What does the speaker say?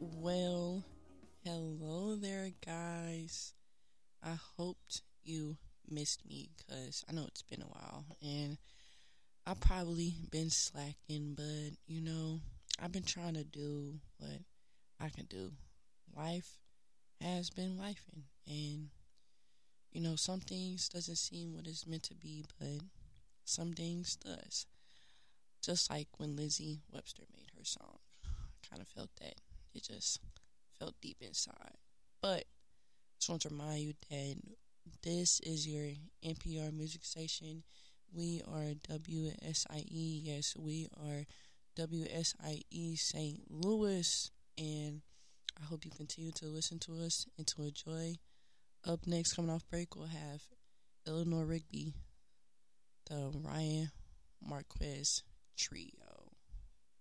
Well, hello there, guys. I hoped you missed me because I know it's been a while and I've probably been slacking, but I've been trying to do what I can do. Life has been lifing, and some things doesn't seem what it's meant to be, but some things does. Just like when Lizzie Webster made her song, I kind of felt that it just felt deep inside. But just want to remind you that this is your NPR music station. We are WSIE. Yes, we are WSIE St. Louis. And I hope you continue to listen to us and to enjoy. Up next, coming off break, we'll have Eleanor Rigby, the Ryan Marquez Trio.